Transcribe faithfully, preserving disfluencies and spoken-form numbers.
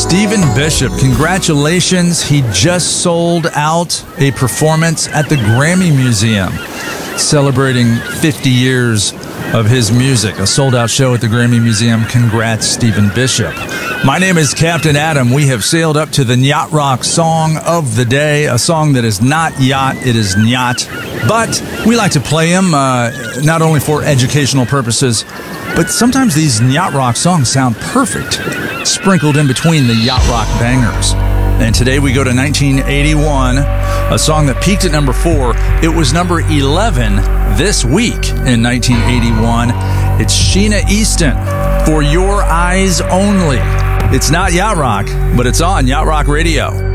Stephen Bishop, congratulations. He just sold out a performance at the Grammy Museum, celebrating fifty years of his music. A sold-out show at the Grammy Museum. Congrats, Stephen Bishop. My name is Captain Adam. We have sailed up to the Yacht Rock Song of the Day, a song that is not yacht, it is nyat. But we like to play them uh, not only for educational purposes, but sometimes these Yacht Rock songs sound perfect, sprinkled in between the Yacht Rock bangers. And today we go to nineteen eighty-one, a song that peaked at number four. It was number eleven this week in nineteen eighty-one. It's Sheena Easton, For Your Eyes Only. It's not Yacht Rock, but it's on Yacht Rock Radio.